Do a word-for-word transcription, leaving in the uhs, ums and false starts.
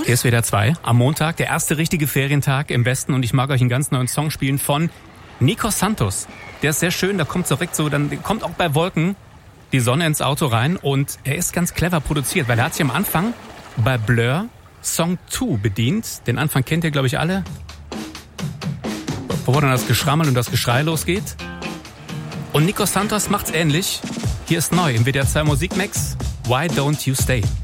Hier ist W D R zwei am Montag, der erste richtige Ferientag im Westen und ich mag euch einen ganz neuen Song spielen von Nico Santos. Der ist sehr schön, da kommt direkt so, dann kommt auch bei Wolken die Sonne ins Auto rein und er ist ganz clever produziert, weil er hat sich am Anfang bei Blur Song zwei bedient. Den Anfang kennt ihr, glaube ich, alle. Wo dann das Geschrammel und das Geschrei losgeht. Und Nico Santos macht's ähnlich. Hier ist neu im W D R zwei Musikmix. Why Don't You Stay?